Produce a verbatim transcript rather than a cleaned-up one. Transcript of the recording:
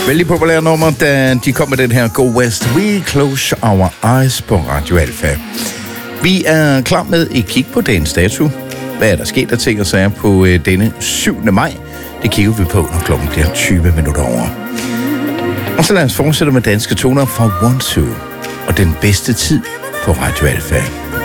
Vældig populære nummer, da de kom med den her Go West, We Close Our Eyes på Radio Alfa. Vi er klar med et kig på dagens dato. Hvad er der sket, der tænker sig på øh, denne syvende maj? Det kigger vi på, når klokken bliver tyve minutter over. Og så lad os fortsætte med danske toner fra One Two og den bedste tid på Radio Alfa.